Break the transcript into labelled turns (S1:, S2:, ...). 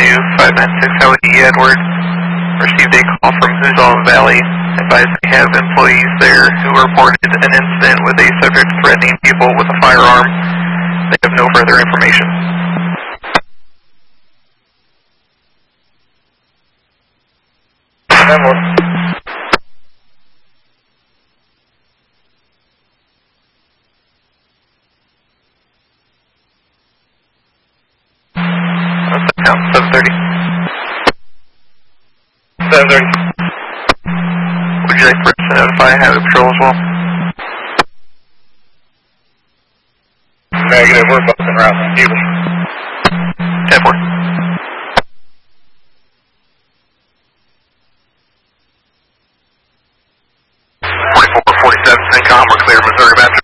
S1: Avenue, 596 Highway E, Edward. Received a call from Huzel Valley. Advised they have employees there who reported an incident with a subject threatening people with a firearm. They have no further information. Count 730.
S2: 730.
S1: Would you like for us to notify Highway Patrol as well?
S2: Negative, we're both en route from Cuba.
S1: 10-4. We're clear, Missouri, Beth.